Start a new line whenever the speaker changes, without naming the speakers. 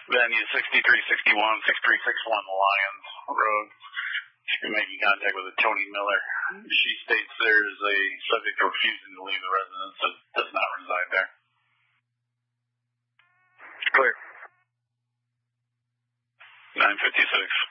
Venue 6361, 6361 Lyons Road. She's been making contact with a Tony Miller. She states there is a subject refusing to leave the residence that does not reside there.
Clear.
956.